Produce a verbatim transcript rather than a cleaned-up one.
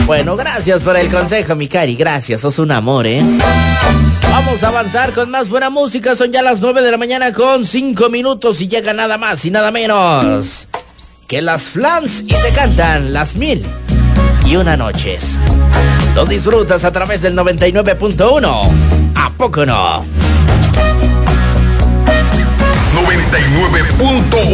Bueno, gracias por el consejo, mi Cari. Gracias, sos un amor, ¿eh? Vamos a avanzar con más buena música. Son ya las nueve de la mañana con cinco minutos y llega nada más y nada menos que las Flans y te cantan las mil y una noches. Lo disfrutas a través del noventa y nueve punto uno. ¿A poco no? noventa y nueve punto